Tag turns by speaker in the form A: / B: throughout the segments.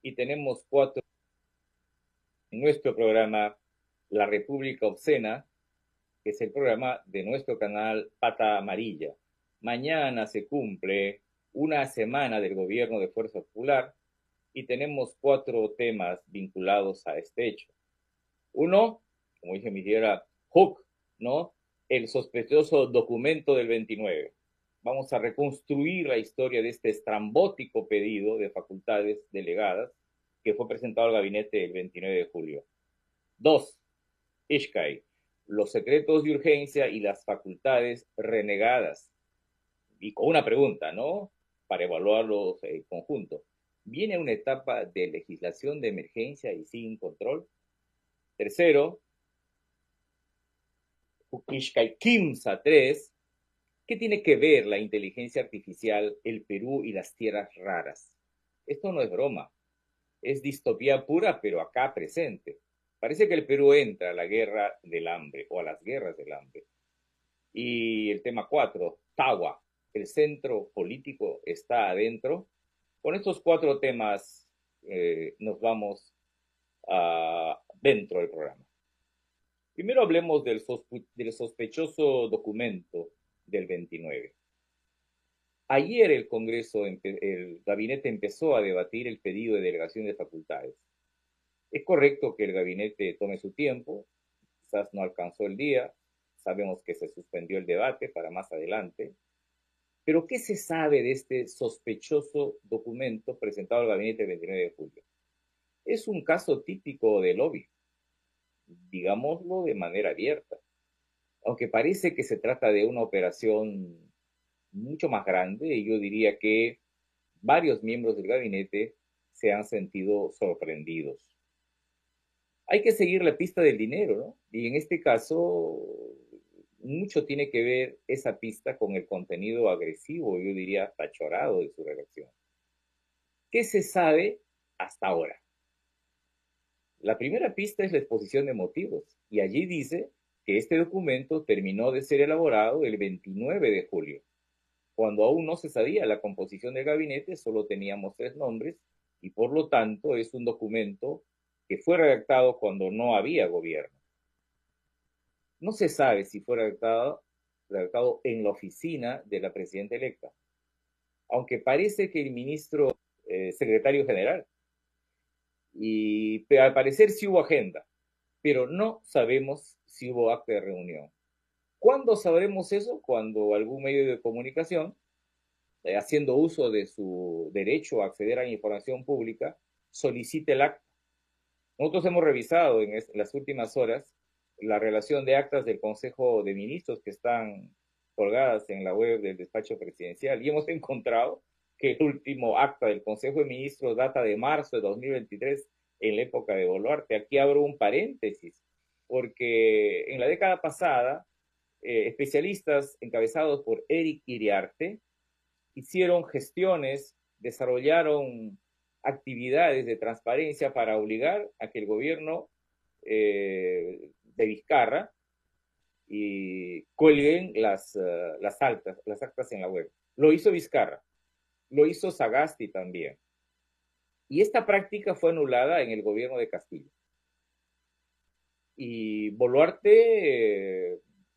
A: y tenemos cuatro en nuestro programa La República Obscena, que es el programa de nuestro canal Pata Amarilla. Mañana se cumple una semana del gobierno de Fuerza Popular y tenemos cuatro temas vinculados a este hecho. Uno, como dije mi tía, Hook, ¿no? El sospechoso documento del 29. Vamos a reconstruir la historia de este estrambótico pedido de facultades delegadas que fue presentado al gabinete el 29 de julio. Dos, Ishkai, los secretos de urgencia y las facultades renegadas. Y con una pregunta, ¿no? Para evaluarlos en conjunto. ¿Viene una etapa de legislación de emergencia y sin control? Tercero, Ishkai Kimsa 3. ¿Qué tiene que ver la inteligencia artificial, el Perú y las tierras raras? Esto no es broma, es distopía pura, pero acá presente. Parece que el Perú entra a la guerra del hambre o a las guerras del hambre. Y el tema 4, Tawa, el centro político está adentro. Con estos cuatro temas nos vamos dentro del programa. Primero hablemos del sospechoso documento del 29. Ayer el Congreso, el gabinete empezó a debatir el pedido de delegación de facultades. Es correcto que el gabinete tome su tiempo, quizás no alcanzó el día, sabemos que se suspendió el debate para más adelante, pero ¿qué se sabe de este sospechoso documento presentado al gabinete el 29 de julio? Es un caso típico de lobby, digámoslo de manera abierta, aunque parece que se trata de una operación mucho más grande, y yo diría que varios miembros del gabinete se han sentido sorprendidos. Hay que seguir la pista del dinero, ¿no? Y en este caso, mucho tiene que ver esa pista con el contenido agresivo, yo diría hasta chorado de su redacción. ¿Qué se sabe hasta ahora? La primera pista es la exposición de motivos, y allí dice que este documento terminó de ser elaborado el 29 de julio, cuando aún no se sabía la composición del gabinete, solo teníamos 3 nombres, y por lo tanto es un documento que fue redactado cuando no había gobierno. No se sabe si fue redactado en la oficina de la presidenta electa, aunque parece que el ministro secretario general, y al parecer sí hubo agenda, pero no sabemos si hubo acta de reunión. ¿Cuándo sabremos eso? Cuando algún medio de comunicación, haciendo uso de su derecho a acceder a la información pública, solicite el acta. Nosotros hemos revisado en las últimas horas la relación de actas del Consejo de Ministros que están colgadas en la web del despacho presidencial y hemos encontrado que el último acta del Consejo de Ministros data de marzo de 2023 en la época de Boluarte. Aquí abro un paréntesis porque en la década pasada especialistas encabezados por Eric Iriarte hicieron gestiones, desarrollaron actividades de transparencia para obligar a que el gobierno de Vizcarra y cuelguen las actas en la web. Lo hizo Vizcarra, lo hizo Sagasti también. Y esta práctica fue anulada en el gobierno de Castillo. Y Boluarte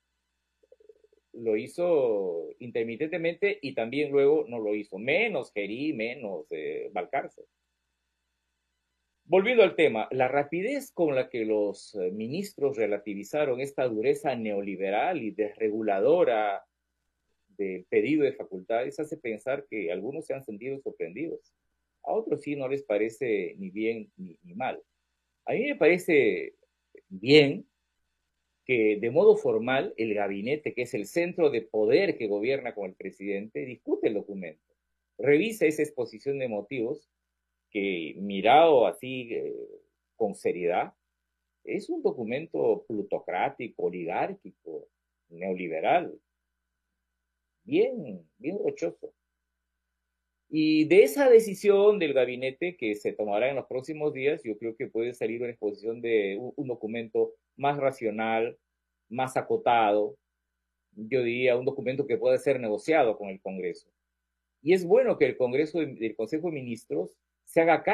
A: lo hizo intermitentemente y también luego no lo hizo, menos Gerí, menos Valcárcel. Volviendo al tema, la rapidez con la que los ministros relativizaron esta dureza neoliberal y desreguladora del pedido de facultades hace pensar que algunos se han sentido sorprendidos. A otros sí no les parece ni bien ni mal. A mí me parece bien que de modo formal el gabinete, que es el centro de poder que gobierna con el presidente, discute el documento, revisa esa exposición de motivos que mirado así con seriedad, es un documento plutocrático, oligárquico, neoliberal, bien rochoso. Y de esa decisión del gabinete que se tomará en los próximos días, yo creo que puede salir una exposición de un documento más racional, más acotado, yo diría un documento que puede ser negociado con el Congreso. Y es bueno que el Congreso, el Consejo de Ministros, se haga